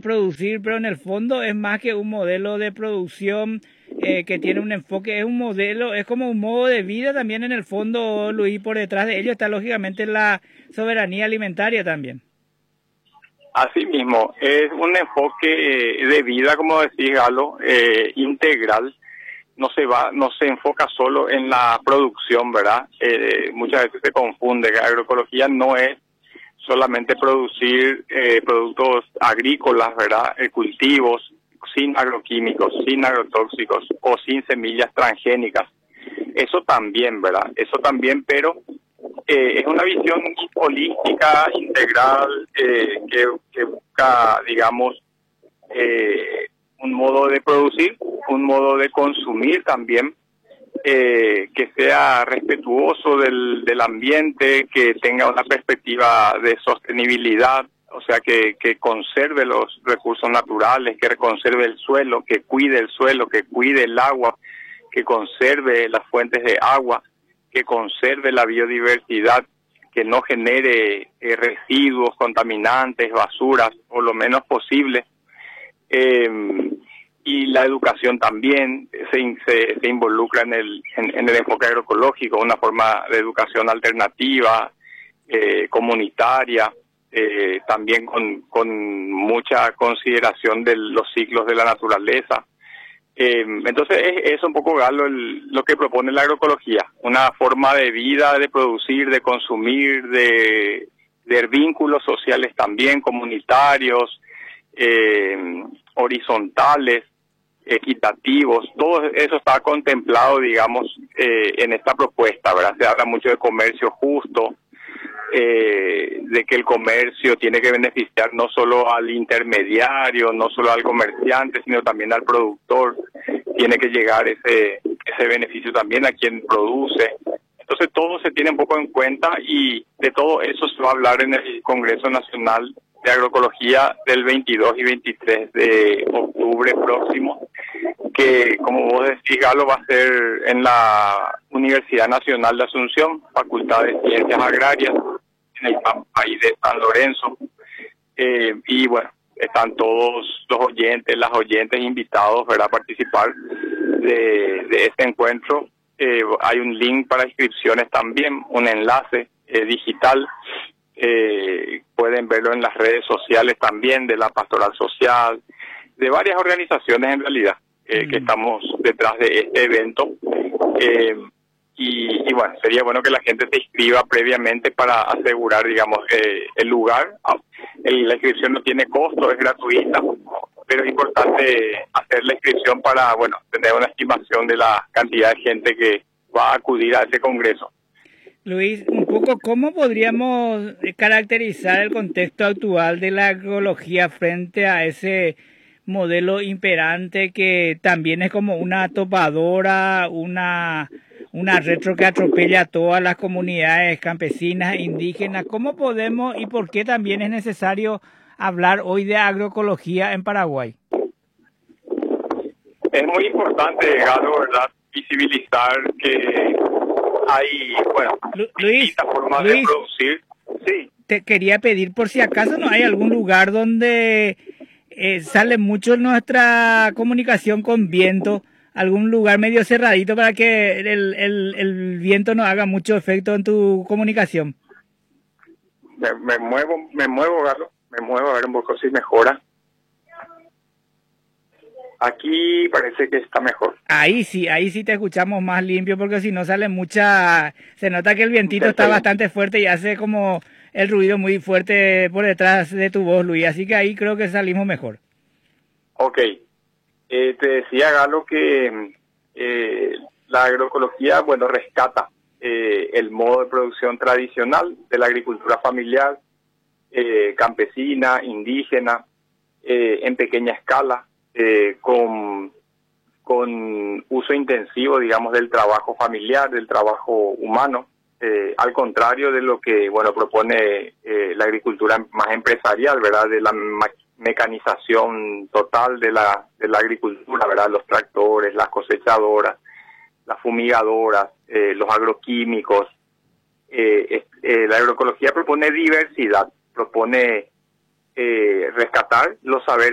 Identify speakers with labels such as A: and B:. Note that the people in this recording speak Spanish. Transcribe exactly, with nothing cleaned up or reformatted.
A: producir, pero en el fondo es más que un modelo de producción eh, que tiene un enfoque, es un modelo, es como un modo de vida también en el fondo, Luis, por detrás de ello está lógicamente la soberanía alimentaria también.
B: Así mismo, es un enfoque de vida, como decís, Galo, eh, integral. No se va, no se enfoca solo en la producción, ¿verdad? Eh, muchas veces se confunde que agroecología no es solamente producir eh, productos agrícolas, ¿verdad? Eh, cultivos sin agroquímicos, sin agrotóxicos o sin semillas transgénicas. Eso también, ¿verdad? Eso también, pero eh, es una visión holística, integral, eh, que, que busca, digamos, eh, un modo de producir, un modo de consumir también, eh, que sea respetuoso del, del ambiente, que tenga una perspectiva de sostenibilidad, o sea, que, que conserve los recursos naturales, que conserve el suelo, que cuide el suelo, que cuide el agua, que conserve las fuentes de agua, que conserve la biodiversidad, que no genere eh, residuos, contaminantes, basuras, o lo menos posible. Eh, y la educación también se, se, se involucra en el, en, en el enfoque agroecológico, una forma de educación alternativa, eh, comunitaria, eh, también con, con mucha consideración de los ciclos de la naturaleza. Eh, entonces es, es un poco, Galo, el, lo que propone la agroecología, una forma de vida, de producir, de consumir, de, de vínculos sociales también, comunitarios, eh, horizontales, equitativos. Todo eso está contemplado, digamos, eh, en esta propuesta, ¿verdad? Se habla mucho de comercio justo, eh, de que el comercio tiene que beneficiar no solo al intermediario, no solo al comerciante, sino también al productor. Tiene que llegar ese ese beneficio también a quien produce. Entonces todo se tiene un poco en cuenta y de todo eso se va a hablar en el Congreso Nacional de Agroecología del veintidós y veintitrés de octubre próximo, que como vos decís, Galo, va a ser en la Universidad Nacional de Asunción, Facultad de Ciencias Agrarias, en el país de San Lorenzo. Eh, y bueno, están todos los oyentes, las oyentes invitados, ¿verdad?, a participar de, de este encuentro. Eh, hay un link para inscripciones también, un enlace eh, digital. Eh, pueden verlo en las redes sociales también de la Pastoral Social, de varias organizaciones en realidad, eh, mm. que estamos detrás de este evento. Eh, y, y bueno, sería bueno que la gente se inscriba previamente para asegurar, digamos, eh, el lugar. El, la inscripción no tiene costo, es gratuita, pero es importante hacer la inscripción para, bueno, tener una estimación de la cantidad de gente que va a acudir a ese congreso.
A: Luis, un poco, ¿cómo podríamos caracterizar el contexto actual de la agroecología frente a ese modelo imperante que también es como una topadora, una, una retro que atropella a todas las comunidades campesinas, indígenas? ¿Cómo podemos y por qué también es necesario hablar hoy de agroecología en Paraguay?
B: Es muy importante, Galo, ¿verdad?, visibilizar que hay, bueno,
A: Luis,
B: distintas formas
A: Luis,
B: de producir. Sí.
A: Te quería pedir por si acaso no hay algún lugar donde eh, sale mucho nuestra comunicación con viento, algún lugar medio cerradito para que el, el, el viento no haga mucho efecto en tu comunicación.
B: Me, me muevo, me muevo, Galo, me muevo a ver un poco si mejora. Aquí parece que está mejor.
A: Ahí sí, ahí sí te escuchamos más limpio, porque si no sale mucha... Se nota que el vientito está bastante fuerte y hace como el ruido muy fuerte por detrás de tu voz, Luis. Así que ahí creo que salimos mejor.
B: Ok. Eh, te decía, Galo, que eh, la agroecología, bueno, rescata eh, el modo de producción tradicional de la agricultura familiar, eh, campesina, indígena, eh, en pequeña escala, Eh, con, con uso intensivo, digamos, del trabajo familiar, del trabajo humano, eh, al contrario de lo que, bueno, propone eh, la agricultura más empresarial, ¿verdad?, de la mecanización total de la, de la agricultura, ¿verdad?, los tractores, las cosechadoras, las fumigadoras, eh, los agroquímicos. Eh, eh, la agroecología propone diversidad, propone eh, rescatar los saberes